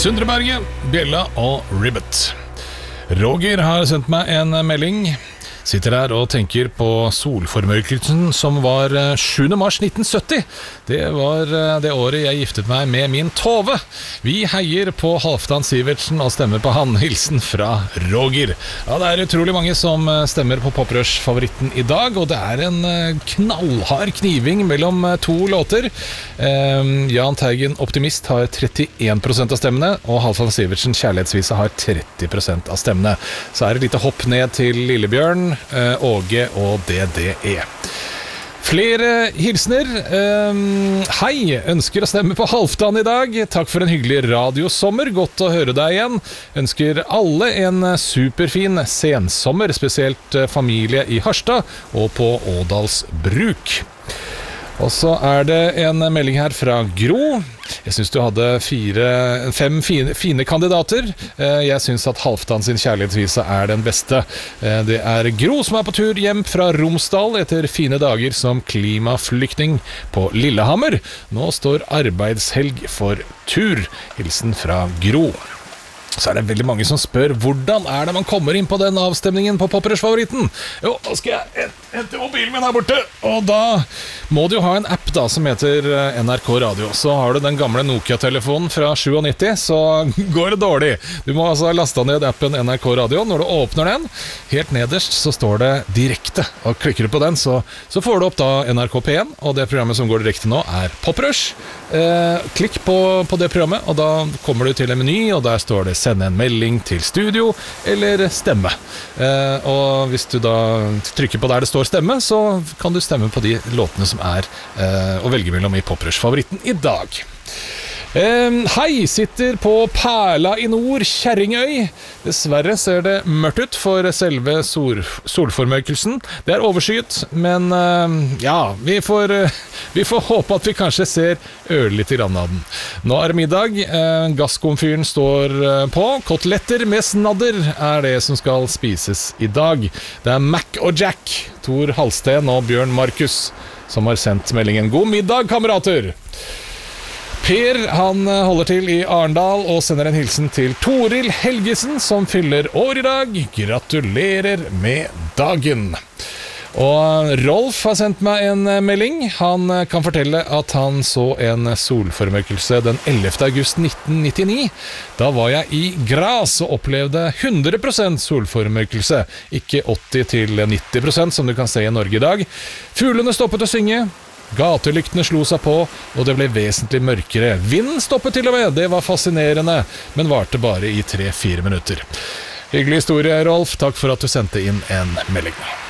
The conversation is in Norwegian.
Sundreberget, Bjella og Ribbet. Roger har sendt meg en melding. Sitter her og tenker på solformørkelsen som var 7. mars 1970. Det var det året jeg giftet meg med min Tove. Vi heier på Halvdan Sivertsen og stemmer på han. Hilsen fra Roger. Ja, det er utrolig mange som stemmer på Poprush-favoritten i dag, og det er en knallhard kniving mellom to låter. Jahn Teigen Optimist har 31% av stemmene, og Halvdan Sivertsen Kjærlighetsvisa har 30% av stemmene. Så er det et lite hopp ned til Lillebjørn, Åge og DDE. Flere hilsner. Hei, ønsker å stemme på Halvdan i dag. Takk for en hyggelig radiosommer. Godt å høre deg igjen. Ønsker alle en superfin sensommer, spesielt familie i Harstad og på Ådalsbruk. Og så er det en melding her fra Gro. Jeg synes du hadde 5 fine kandidater. Jeg synes at Halvdan sin Kjærlighetsvisa er den beste. Det er Gro som er på tur hjem fra Romsdal etter fine dager som klimaflyktning på Lillehammer. Nå står arbeidshelg for tur. Hilsen fra Gro. Så er det veldig mange som spør hvordan er det man kommer inn på den avstemningen på Poprush-favoritten. Jo, da skal jeg hente mobilen min her borte. Og da må du jo ha en app da som heter NRK Radio. Så har du den gamle Nokia-telefonen fra 97, så går det dårlig. Du må altså laste ned appen NRK Radio. Når du åpner den, helt nederst så står det direkte. Og klikker du på den, så får du opp da NRK P1. Og det programmet som går direkte nå er Poprush. Klikk på det programmet, og da kommer du til en meny, og der står det sende en melding til studio eller stemme. Og hvis du da trykker på der det står stemme, så kan du stemme på de låtene som er å velge mellom i Poprush-favoritten i dag. Hei, sitter på Perla i nord, Kjerringøy. Dessverre ser det mørkt ut for selve solformørkelsen. Det er overskyet, men ja, vi får håpe at vi kanskje ser ørlite grann av den. Nå er det middag, gasskomfyren står på. Koteletter med snadder er det som skal spises i dag. Det er Mac og Jack, Tor Halsten og Bjørn Markus, som har sendt meldingen. God middag, kamerater! Per, han holder til i Arendal og sender en hilsen til Toril Helgesen, som fyller år i dag. Gratulerer med dagen. Og Rolf har sendt meg en melding. Han kan fortelle at han så en solformørkelse den 11. august 1999. Da var jeg i Gras og opplevde 100% solformørkelse, ikke 80-90% som du kan se i Norge i dag. Fuglene stoppet å synge. Gatelyktene slo seg på, og det ble vesentlig mørkere. Vinden stoppet til og med, det var fascinerende, men varte bare i 3-4 minutter. Hyggelig historie, Rolf. Takk for at du sendte inn en melding.